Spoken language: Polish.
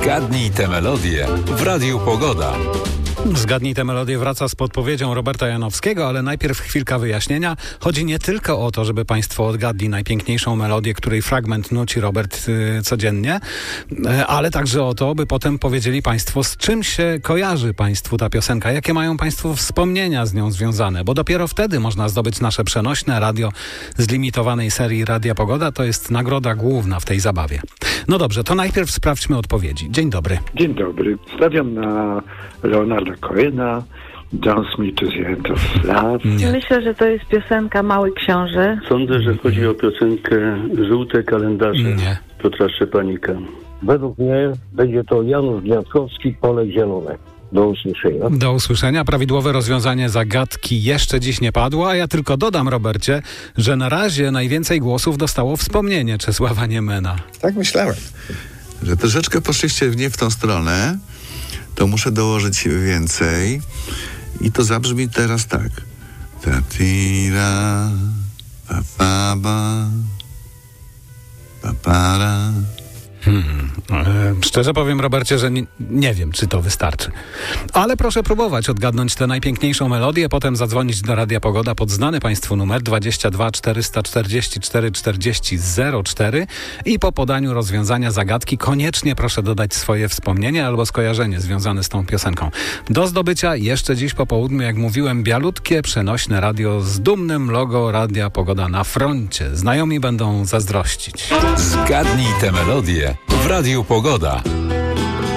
Zgadnij tę melodię w Radiu Pogoda. Zgadnij tę melodię wraca z podpowiedzią Roberta Janowskiego, ale najpierw chwilka wyjaśnienia. Chodzi nie tylko o to, żeby Państwo odgadli najpiękniejszą melodię, której fragment nuci Robert codziennie, ale także o to, by potem powiedzieli Państwo, z czym się kojarzy Państwu ta piosenka, jakie mają Państwo wspomnienia z nią związane, bo dopiero wtedy można zdobyć nasze przenośne radio z limitowanej serii Radia Pogoda. To jest nagroda główna w tej zabawie. No dobrze, to najpierw sprawdźmy odpowiedzi. Dzień dobry. Dzień dobry. Stawiam na Leonarda Cohena, Dance Me to the End of Love. Nie. Myślę, że to jest piosenka Mały Książę. Sądzę, że chodzi o piosenkę Żółte kalendarze Nie. Piotra Szczepanika. Według mnie będzie to Janusz Gniazdkowski, Pole Zielone. Do usłyszenia. Do usłyszenia. Prawidłowe rozwiązanie zagadki jeszcze dziś nie padło, a ja tylko dodam, Robercie, że na razie najwięcej głosów dostało wspomnienie Czesława Niemena. Tak myślałem, że troszeczkę poszliście nie w tą stronę, to muszę dołożyć więcej i to zabrzmi teraz tak. Tatira, papaba, papara. Szczerze powiem, Robercie, że nie wiem, czy to wystarczy. Ale proszę próbować odgadnąć tę najpiękniejszą melodię, potem zadzwonić do Radia Pogoda pod znany Państwu numer 22 444 40 04 i po podaniu rozwiązania zagadki koniecznie proszę dodać swoje wspomnienie albo skojarzenie związane z tą piosenką. Do zdobycia jeszcze dziś po południu, jak mówiłem, bialutkie, przenośne radio z dumnym logo Radia Pogoda na froncie. Znajomi będą zazdrościć. Zgadnij tę melodię w Radiu Pogoda.